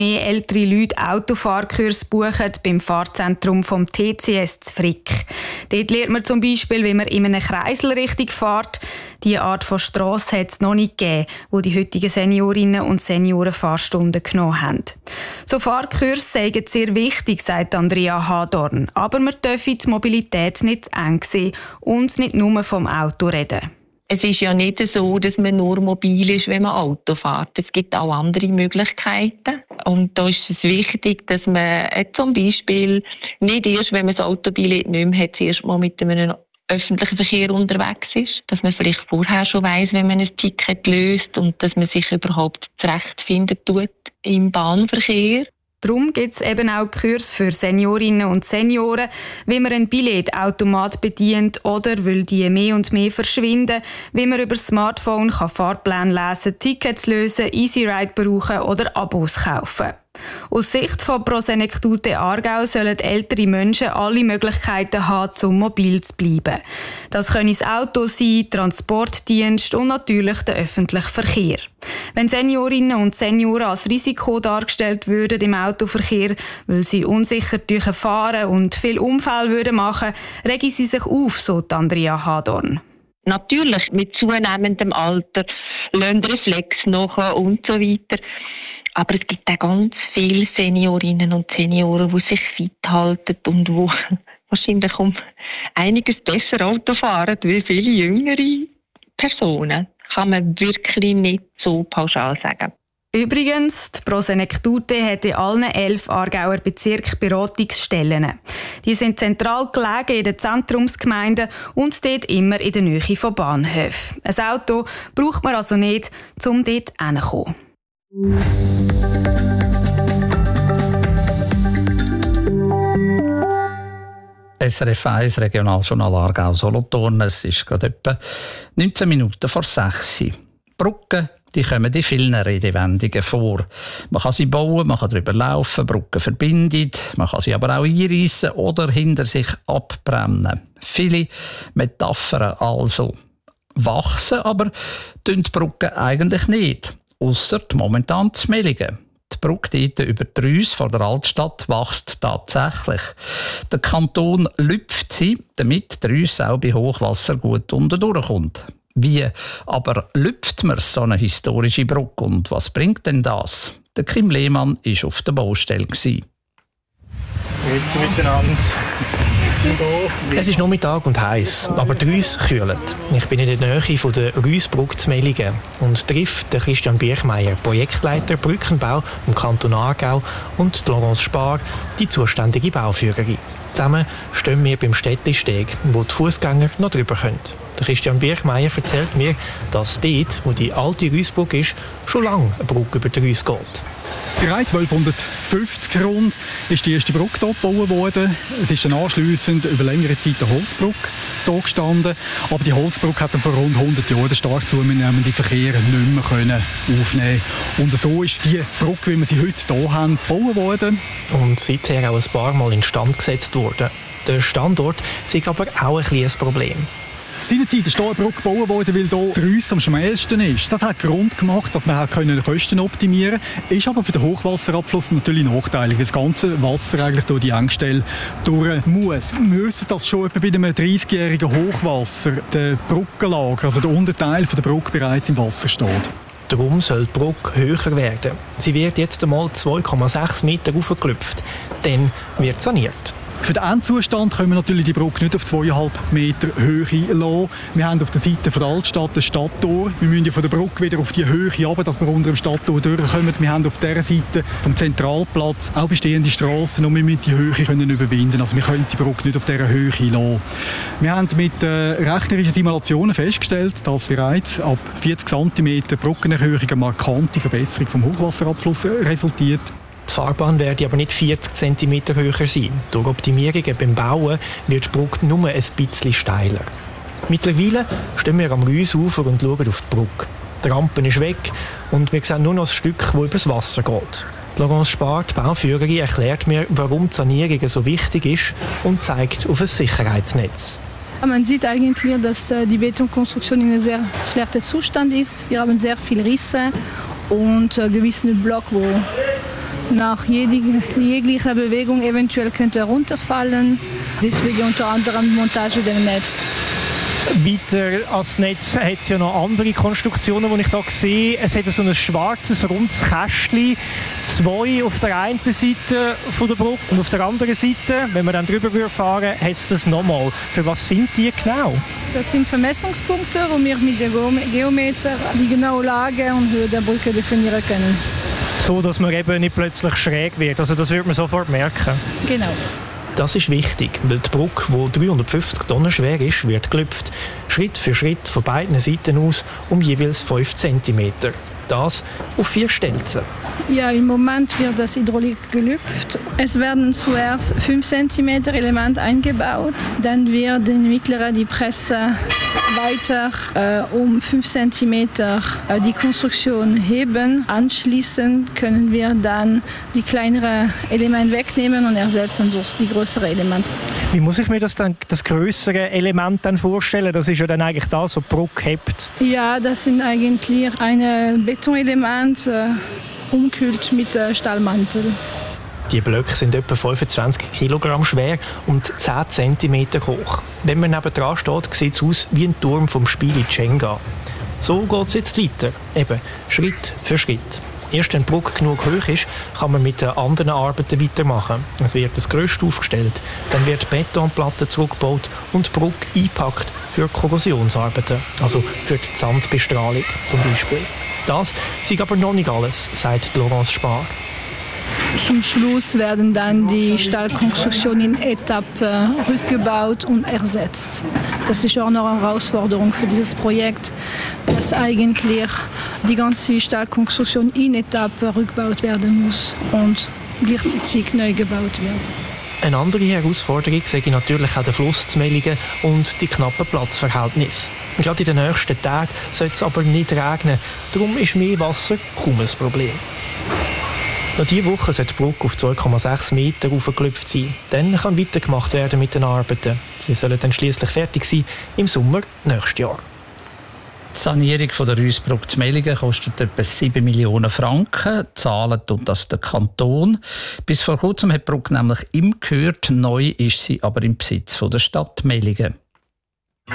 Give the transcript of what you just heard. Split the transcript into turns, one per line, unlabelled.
Mehr ältere Leute Autofahrkurs buchen beim Fahrzentrum vom TCS zu Frick. Dort lernt man zum Beispiel, wie man in einem Kreisel richtig fährt. Diese Art von Strasse hat es noch nicht gegeben, wo die heutigen Seniorinnen und Senioren Fahrstunden genommen haben. So Fahrkurse seien sehr wichtig, sagt Andrea Hadorn. Aber man dürfe die Mobilität nicht zu eng sehen und nicht nur vom Auto reden.
Es ist ja nicht so, dass man nur mobil ist, wenn man Auto fährt. Es gibt auch andere Möglichkeiten. Und da ist es wichtig, dass man zum Beispiel nicht erst, wenn man das Autobillett nicht mehr hat, zuerst mal mit einem öffentlichen Verkehr unterwegs ist. Dass man vielleicht vorher schon weiss, wenn man ein Ticket löst und dass man sich überhaupt zurechtfinden tut im Bahnverkehr.
Darum gibt es eben auch Kurse für Seniorinnen und Senioren, wie man ein Billetautomat bedient oder, weil die mehr und mehr verschwinden, wie man über das Smartphone Fahrpläne lesen, Tickets lösen, EasyRide brauchen oder Abos kaufen. Aus Sicht von Prosenektute Aargau sollen ältere Menschen alle Möglichkeiten haben, um mobil zu bleiben. Das können das Auto sein, Transportdienst und natürlich der öffentliche Verkehr. Wenn Seniorinnen und Senioren als Risiko dargestellt würden im Autoverkehr, weil sie unsicher fahren und viel Unfälle machen würden, regen sie sich auf, so Andrea Hadorn.
Natürlich, mit zunehmendem Alter, lassen Reflex nach und so weiter. Aber es gibt auch ganz viele Seniorinnen und Senioren, die sich fit halten und die wahrscheinlich um einiges besser Auto fahren wie viele jüngere Personen. Kann man wirklich nicht so pauschal sagen.
Übrigens, die Prosenektute hat in allen 11 Aargauer Bezirken Beratungsstellen. Die sind zentral gelegen in den Zentrumsgemeinden und dort immer in der Nähe von Bahnhöfen. Ein Auto braucht man also nicht, um dort hinzukommen.
SRF 1 Regionaljournal Aargau-Solothurn. Es ist gerade etwa 19 Minuten vor 6 Uhr. Brücken, die kommen in vielen Redewendungen vor. Man kann sie bauen, man kann darüber laufen, Brücken verbindet, man kann sie aber auch einreissen oder hinter sich abbrennen. Viele Metaphern also. Wachsen aber tun die Brücken eigentlich nicht. Ausser momentan zu Mellingen. Die Brücke dort über die Reuss vor der Altstadt wächst tatsächlich. Der Kanton lüpft sie, damit die Reuss auch bei Hochwasser gut unten durchkommt. Wie aber lüpft man so eine historische Brücke und was bringt denn das? Der Kim Lehmann war auf der Baustelle.
Grüezi miteinander. Es ist Nachmittag und heiß, aber die Reuss kühlt. Ich bin in der Nähe von der Reussbrücke zu Mellingen und treffe den Christian Birchmeier, Projektleiter Brückenbau im Kanton Aargau, und Laurence Spar, die zuständige Bauführerin. Zusammen stehen wir beim Städtli-Steg, wo die Fußgänger noch drüber können. Der Christian Birchmeier erzählt mir, dass dort, wo die alte Reussbrücke ist, schon lange eine Brücke über die Reuss geht.
Bereits 1250 rund ist die erste Brücke hier gebaut worden. Es ist dann anschliessend über längere Zeit eine Holzbrücke hier gestanden. Aber die Holzbrücke hat dann vor rund 100 Jahren den stark zunehmenden Verkehr nicht mehr aufnehmen. Und so ist die Brücke, wie wir sie heute hier haben, gebaut worden.
Und seither auch ein paar Mal instand gesetzt worden. Der Standort ist aber auch ein kleines Problem.
Seinerzeit ist hier eine Brücke gebaut worden, weil hier die Reuss am schmalsten ist. Das hat Grund gemacht, dass man Kosten optimieren konnte. Ist aber für den Hochwasserabfluss natürlich nachteilig, weil das ganze Wasser eigentlich durch die Engstelle durch muss. Wir wissen, dass schon etwa bei einem 30-jährigen Hochwasser der Brückenlager, also der Unterteil der Brücke, bereits im Wasser steht.
Darum soll die Brücke höher werden. Sie wird jetzt einmal 2,6 Meter hochgeklüpft. Dann wird saniert.
Für den Endzustand können wir natürlich die Brücke nicht auf 2,5 Meter Höhe lassen. Wir haben auf der Seite von der Altstadt ein Stadttor. Wir müssen von der Brücke wieder auf die Höhe runter, dass wir unter dem Stadttor durchkommen. Wir haben auf dieser Seite vom Zentralplatz auch bestehende Strassen und wir müssen die Höhe überwinden. Also wir können die Brücke nicht auf dieser Höhe lassen. Wir haben mit rechnerischen Simulationen festgestellt, dass bereits ab 40 cm Brückenerhöhung eine markante Verbesserung vom Hochwasserabfluss resultiert.
Die Fahrbahn werde aber nicht 40 cm höher sein. Durch Optimierungen beim Bauen wird die Brücke nur ein bisschen steiler. Mittlerweile stehen wir am Reussufer und schauen auf die Brücke. Die Rampe ist weg und wir sehen nur noch ein Stück, das übers Wasser geht. Laurence Spar, die Bauführerin, erklärt mir, warum die Sanierung so wichtig ist und zeigt auf ein Sicherheitsnetz.
Man sieht eigentlich, dass die Betonkonstruktion in einem sehr schlechten Zustand ist. Wir haben sehr viele Risse und gewisse Blöcke, nach jeglicher Bewegung eventuell könnte runterfallen. Deswegen unter anderem Montage des Netzes.
Weiter als Netz hat es ja noch andere Konstruktionen, die ich hier sehe. Es hat so ein schwarzes, rundes Kästchen. 2 auf der einen Seite von der Brücke und auf der anderen Seite, wenn wir dann drüber fahren, hat es das nochmal. Für was sind die genau?
Das sind Vermessungspunkte, wo wir mit dem Geometer die genaue Lage und Höhe der Brücke definieren können.
So, dass man eben nicht plötzlich schräg wird. Also das wird man sofort merken.
Genau.
Das ist wichtig, weil die Brücke, die 350 Tonnen schwer ist, wird gelüpft. Schritt für Schritt von beiden Seiten aus um jeweils 5 cm. Das auf 4 Stelzen.
Ja, im Moment wird das Hydraulik gelüpft. Es werden zuerst 5 cm Element eingebaut. Dann wird in mittlere die Presse weiter um 5 cm die Konstruktion heben. Anschließend können wir dann die kleineren Elemente wegnehmen und ersetzen durch die größeren Elemente.
Wie muss ich mir das größere Element dann vorstellen? Das ist ja dann eigentlich das, was die Brücke hebt.
Ja, das sind eigentlich ein Betonelement umgekühlt mit Stahlmantel.
Die Blöcke sind etwa 25 Kilogramm schwer und 10 cm hoch. Wenn man nebendran steht, sieht es aus wie ein Turm vom Spiel Jenga. So geht es jetzt weiter, eben Schritt für Schritt. Erst wenn die Brücke genug hoch ist, kann man mit den anderen Arbeiten weitermachen. Es wird das Gerüst aufgestellt, dann wird die Betonplatte zurückgebaut und die Brücke eingepackt für Korrosionsarbeiten, also für die Sandbestrahlung zum Beispiel. Das ist aber noch nicht alles, sagt Laurence Spar.
Zum Schluss werden dann die Stahlkonstruktionen in Etappen rückgebaut und ersetzt. Das ist auch noch eine Herausforderung für dieses Projekt, dass eigentlich die ganze Stahlkonstruktion in Etappen rückgebaut werden muss und gleichzeitig neu gebaut wird.
Eine andere Herausforderung sehe ich natürlich auch den Fluss zu Mellingen und die knappen Platzverhältnisse. Gerade in den nächsten Tagen soll es aber nicht regnen, darum ist mehr Wasser kaum ein Problem. Noch diese Woche soll die Brücke auf 2,6 Meter hochgelüpft sein. Dann kann weitergemacht werden mit den Arbeiten. Die sollen dann schliesslich fertig sein im Sommer nächstes Jahr.
Die Sanierung der Rüssbrücke zu Mellingen kostet etwa 7 Millionen Franken. Zahlen tut das der Kanton. Bis vor kurzem hat die Brücke nämlich ihm gehört. Neu ist sie aber im Besitz der Stadt Mellingen.